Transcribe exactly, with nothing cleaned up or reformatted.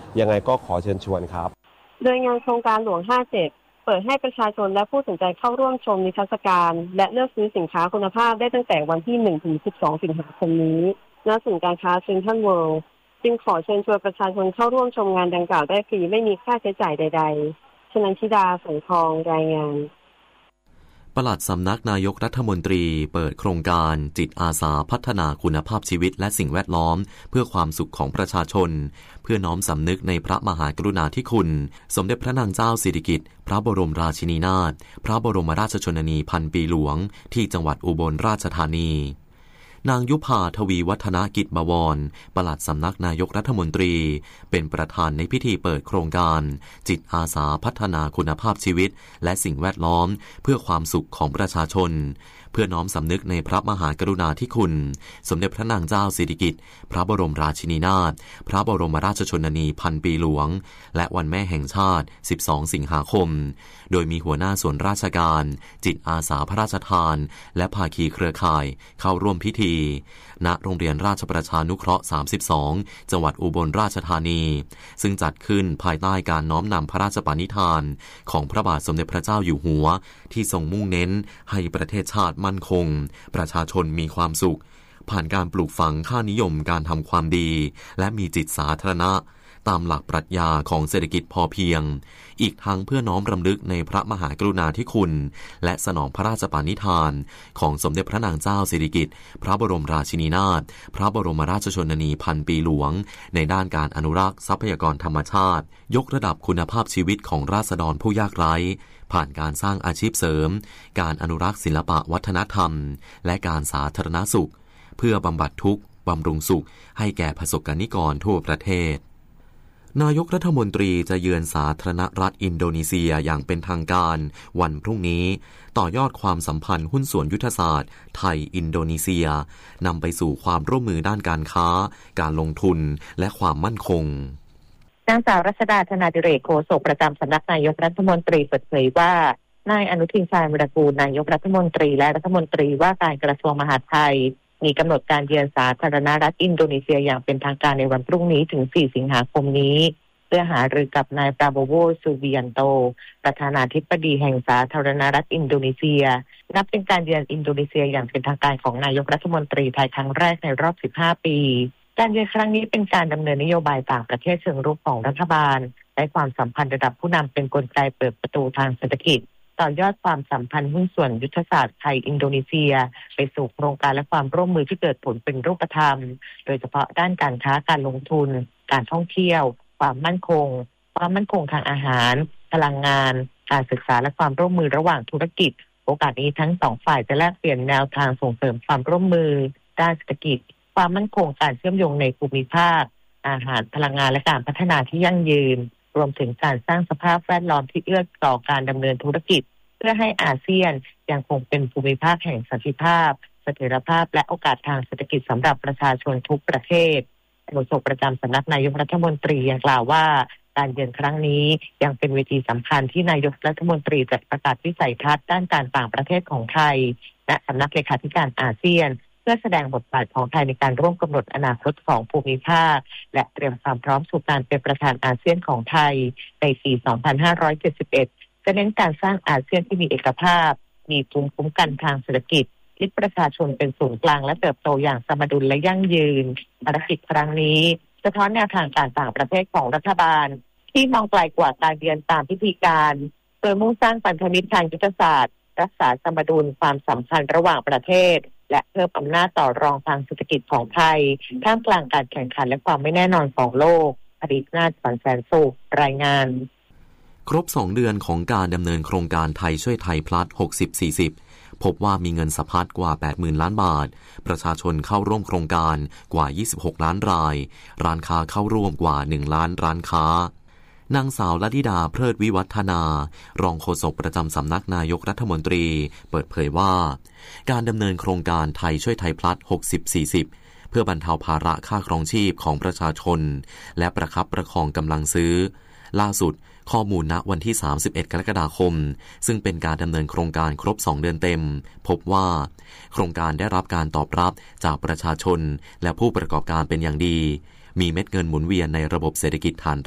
ยังไงก็ขอเชิญชวนครับโดยงานโครงการหลวงห้าสิบเจ็ดเปิดให้ประชาชนและผู้สนใจเข้าร่วมชมนิทรรศการและเลือกซื้อสินค้าคุณภาพได้ตั้งแต่วันที่หนึ่งถึงสิบสองสิงหาคมนี้ณศูนย์การค้าเซ็นทรัลเวิลด์จึงขอเชิญชวนประชาชนเข้าร่วมชมงานดังกล่าวได้ฟรีไม่มีค่าใช้จ่ายใดๆชนันชิดาสงทองรายงานปลัดสำนักนายกรัฐมนตรีเปิดโครงการจิตอาสาพัฒนาคุณภาพชีวิตและสิ่งแวดล้อมเพื่อความสุขของประชาชนเพื่อน้อมสำนึกในพระมหากรุณาธิคุณสมเด็จพระนางเจ้าสิริกิติ์พระบรมราชินีนาถพระบรมราชชนนีพันปีหลวงที่จังหวัดอุบลราชธานีนางยุภาทวีวัฒนกิจบวรปลัดสำนักนายกรัฐมนตรีเป็นประธานในพิธีเปิดโครงการจิตอาสาพัฒนาคุณภาพชีวิตและสิ่งแวดล้อมเพื่อความสุขของประชาชนเพื่อน้อมสำนึกในพระมหากรุณาธิคุณสมเด็จพระนางเจ้าสิริกิติ์พระบรมราชินีนาถพระบรมราชชนนีพันปีหลวงและวันแม่แห่งชาติสิบสองสิงหาคมโดยมีหัวหน้าส่วนราชการจิตอาสาพระราชทานและภาคีเครือข่ายเข้าร่วมพิธีณโรงเรียนราชประชานุเคราะห์สามสิบสองจังหวัดอุบลราชธานีซึ่งจัดขึ้นภายใต้การน้อมนำพระราชปณิธานของพระบาทสมเด็จพระเจ้าอยู่หัวที่ทรงมุ่งเน้นให้ประเทศชาติมั่นคงประชาชนมีความสุขผ่านการปลูกฝังค่านิยมการทำความดีและมีจิตสาธารณะตามหลักปรัชญาของเศรษฐกิจพอเพียงอีกทั้งเพื่อน้อมรำลึกในพระมหากรุณาธิคุณและสนองพระราชปณิธานของสมเด็จพระนางเจ้าสิริกิติ์พระบรมราชินีนาถพระบรมราชชนนีพันปีหลวงในด้านการอนุรักษ์ทรัพยากรธรรมชาติยกระดับคุณภาพชีวิตของราษฎรผู้ยากไร้ผ่านการสร้างอาชีพเสริมการอนุรักษ์ศิลปะวัฒนธรรมและการสาธารณสุขเพื่อบำบัดทุกข์บำรุงสุขให้แก่ประสบกนิกรทั่วประเทศนายกรัฐมนตรีจะเยือนสาธารณรัฐอินโดนีเซียอย่างเป็นทางการวันพรุ่งนี้ต่อยอดความสัมพันธ์หุ้นส่วนยุทธศาสตร์ไทยอินโดนีเซียนำไปสู่ความร่วมมือด้านการค้าการลงทุนและความมั่นคงนางสาวรัชดาธนาดิเรกโฆษกประจำสำนักนายกรัฐมนตรีเปิดเผยว่านายอนุทินชาญวิรากูลนายกรัฐมนตรีและรัฐมนตรีว่าการกระทรวงมหาดไทยมีกำหนดการเยือนสาธารณรัฐอินโดนีเซียอย่างเป็นทางการในวันพรุ่งนี้ถึงสี่สิงหาคมนี้เพื่อหารือกับนายปราโบโวซูบิยันโตประธานาธิบดีแห่งสาธารณรัฐอินโดนีเซียนับเป็นการเยือนอินโดนีเซียอย่างเป็นทางการของนายกรัฐมนตรีไทยครั้งแรกในรอบสิบห้าปีการเยือนครั้งนี้เป็นการดำเนินนโยบายต่างประเทศเชิงรุกของรัฐบาลและความสัมพันธ์ระดับผู้นำเป็นกลไกเปิดประตูทางเศรษฐกิจต่อยอดความสัมพันธ์หุ้นส่วนยุทธศาสตร์ไทยอินโดนีเซียไปสู่โครงการและความร่วมมือที่เกิดผลเป็นรูปธรรมโดยเฉพาะด้านการค้าการลงทุนการท่องเที่ยวความมั่นคงความมั่นคงทางอาหารพลังงานการศึกษาและความร่วมมือระหว่างธุรกิจโอกาสนี้ทั้งสองฝ่ายจะแลกเปลี่ยนแนวทางส่งเสริมความร่วมมือด้านเศรษฐกิจความมั่นคงการเชื่อมโยงในภูมิภาคอาหารพลังงานและการพัฒนาที่ยั่งยืนรวมถึงการสร้างสภาพแวดล้อมที่เอื้อต่อการดำเนินธุรกิจเพื่อให้อาเซียนยังคงเป็นภูมิภาคแห่งสันติภาพเสถียรภาพและโอกาสทางเศรษฐกิจสำหรับประชาชนทุกประเทศโฆษกประจำสำนักนายกรัฐมนตรียังกล่าวว่าการเยือนครั้งนี้ยังเป็นเวทีสำคัญที่นายกรัฐมนตรีจะประกาศวิสัยทัศน์ด้านการต่างประเทศของไทยและสำนักเลขาธิการอาเซียนเพื่อแสดงบทบาทของไทยในการร่วมกำหนดอนาคตของภูมิภาคและเตรียมความพร้อมสู่การเป็นประธานอาเซียนของไทยในปีสองพันห้าร้อยเจ็ดสิบเอ็ดจะเน้นการสร้างอาเซียนที่มีเอกภาพมีภูมิคุ้มกันทางเศรษฐกิจที่ประชาชนเป็นศูนย์กลางและเติบโตอย่างสมดุลและยั่งยืนภารกิจครั้งนี้สะท้อนแนวทางการต่างประเทศของรัฐบาลที่มองไกลกว่าการเยือนตามพิธีการโดยมุ่งสร้างพันธมิตรทางยุทธศาสตร์รักษาสมดุลความสัมพันธ์ระหว่างประเทศและเพิ่มอำนาจต่อรองทางเศรษฐกิจของไทยท่ามกลางการแข่งขันและความไม่แน่นอนของโลกอดีตนาถสันแสนสุขรายงานครบสองเดือนของการดำเนินโครงการไทยช่วยไทยพลัสหกสิบ สี่สิบพบว่ามีเงินสะพัดกว่า แปดหมื่น ล้านบาทประชาชนเข้าร่วมโครงการกว่ายี่สิบหกล้านรายร้านค้าเข้าร่วมกว่าหนึ่งล้านร้านค้านางสาวลดิดาเพลิดวิวัฒนารองโฆษกประจำสำนักนายกรัฐมนตรีเปิดเผยว่าการดำเนินโครงการไทยช่วยไทยพลัสหกสิบ สี่สิบเพื่อบรรเทาภาระค่าครองชีพของประชาชนและประคับประคองกำลังซื้อล่าสุดข้อมูลณวันที่สามสิบเอ็ดกรกฎาคมซึ่งเป็นการดำเนินโครงการครบสองเดือนเต็มพบว่าโครงการได้รับการตอบรับจากประชาชนและผู้ประกอบการเป็นอย่างดีมีเม็ดเงินหมุนเวียนในระบบเศรษฐกิจฐาน